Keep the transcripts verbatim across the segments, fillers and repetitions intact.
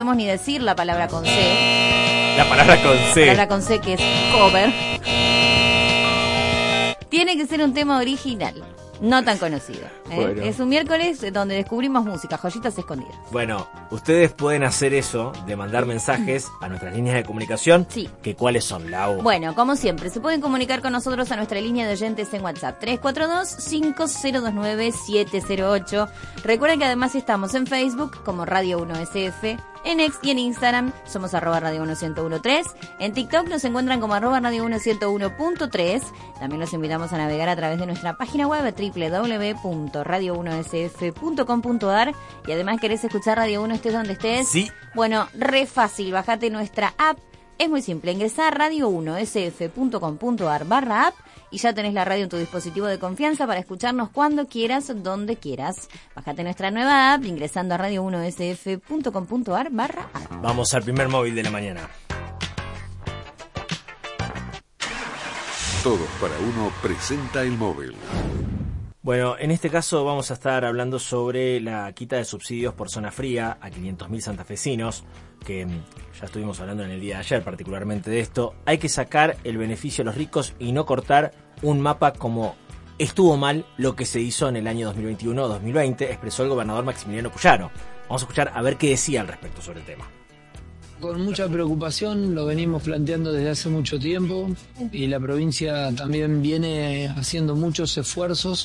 podemos ni decir la palabra con C. La palabra con C. La palabra con C, que es cover. Tiene que ser un tema original, no tan conocido. ¿eh? Bueno. Es un miércoles donde descubrimos música, joyitas escondidas. Bueno, ustedes pueden hacer eso, de mandar mensajes a nuestras líneas de comunicación. Sí. ¿Que cuáles son, Lau? Bueno, como siempre, se pueden comunicar con nosotros a nuestra línea de oyentes en WhatsApp, tres cuatro dos, cinco cero dos nueve, siete cero ocho. Recuerden que además estamos en Facebook como Radio uno S F, en X y en Instagram somos arroba Radio uno ciento uno punto tres. En TikTok nos encuentran como arroba Radio uno ciento uno punto tres. También los invitamos a navegar a través de nuestra página web doble u doble u doble u punto radio uno s f punto com punto a r. Y además, ¿querés escuchar Radio uno estés donde estés? Sí. Bueno, re fácil, bajate nuestra app. Es muy simple, ingresá a radio uno s f punto com punto a r barra app y ya tenés la radio en tu dispositivo de confianza para escucharnos cuando quieras, donde quieras. Bájate nuestra nueva app ingresando a radio uno s f punto com punto a r barra app. Vamos al primer móvil de la mañana. Todos para uno presenta el móvil. Bueno, en este caso vamos a estar hablando sobre la quita de subsidios por zona fría a quinientos mil santafesinos, que ya estuvimos hablando en el día de ayer particularmente de esto. Hay que sacar el beneficio a los ricos y no cortar un mapa como estuvo mal lo que se hizo en el año dos mil veintiuno dos mil veinte, expresó el gobernador Maximiliano Puyaro. Vamos a escuchar a ver qué decía al respecto sobre el tema. Con mucha preocupación, lo venimos planteando desde hace mucho tiempo y la provincia también viene haciendo muchos esfuerzos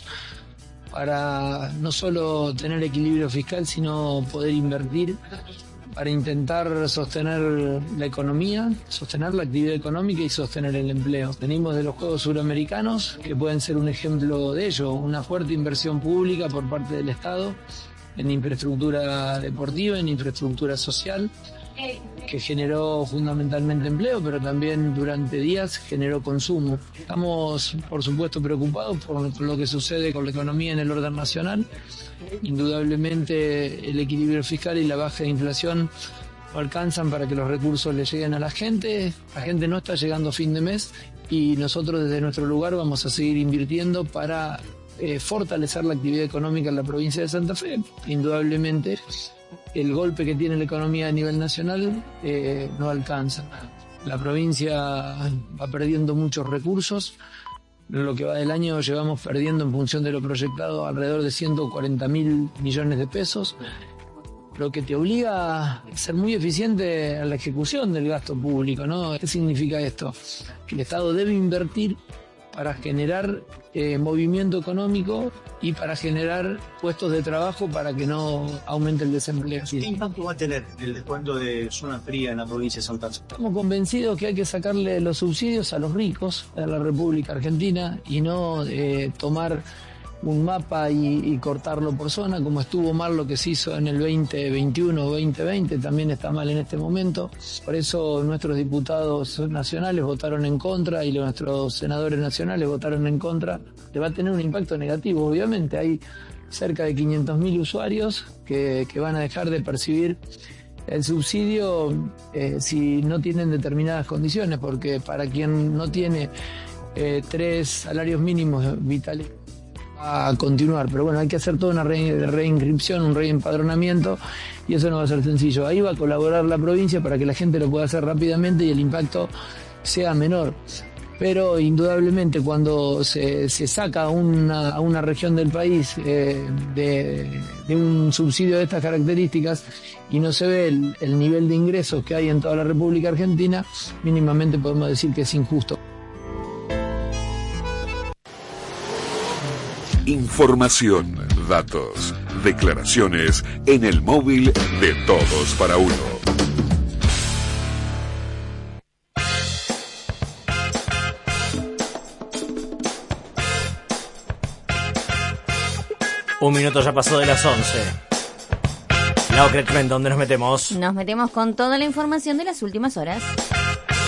para no solo tener equilibrio fiscal, sino poder invertir para intentar sostener la economía, sostener la actividad económica y sostener el empleo. Venimos de los Juegos Suramericanos, que pueden ser un ejemplo de ello, una fuerte inversión pública por parte del Estado en infraestructura deportiva, en infraestructura social, que generó fundamentalmente empleo, pero también durante días generó consumo. Estamos, por supuesto, preocupados por lo que sucede con la economía en el orden nacional. Indudablemente el equilibrio fiscal y la baja de inflación no alcanzan para que los recursos le lleguen a la gente. La gente no está llegando a fin de mes y nosotros desde nuestro lugar vamos a seguir invirtiendo para eh, fortalecer la actividad económica en la provincia de Santa Fe. Indudablemente el golpe que tiene la economía a nivel nacional eh, no alcanza. La provincia va perdiendo muchos recursos. En lo que va del año llevamos perdiendo en función de lo proyectado alrededor de ciento cuarenta mil millones de pesos, lo que te obliga a ser muy eficiente a la ejecución del gasto público, ¿no? ¿Qué significa esto? Que el Estado debe invertir para generar eh, movimiento económico y para generar puestos de trabajo para que no aumente el desempleo. ¿Qué impacto va a tener el descuento de zona fría en la provincia de Santa Fe? Estamos convencidos que hay que sacarle los subsidios a los ricos de la República Argentina y no eh, tomar un mapa y, y cortarlo por zona, como estuvo mal lo que se hizo en el veinte veintiuno o veinte veinte, también está mal en este momento. Por eso nuestros diputados nacionales votaron en contra y nuestros senadores nacionales votaron en contra. Le va a tener un impacto negativo, obviamente. Hay cerca de quinientos mil usuarios que, que van a dejar de percibir el subsidio eh, si no tienen determinadas condiciones, porque para quien no tiene eh, tres salarios mínimos vitales a continuar, pero bueno, hay que hacer toda una re- reinscripción, un reempadronamiento y eso no va a ser sencillo. Ahí va a colaborar la provincia para que la gente lo pueda hacer rápidamente y el impacto sea menor. Pero indudablemente cuando se, se saca a una, a una región del país eh, de, de un subsidio de estas características y no se ve el, el nivel de ingresos que hay en toda la República Argentina, mínimamente podemos decir que es injusto. Información, datos, declaraciones en el móvil de Todos para Uno. Un minuto ya pasó de las once. Lau Cretmen, ¿dónde nos metemos? Nos metemos con toda la información de las últimas horas.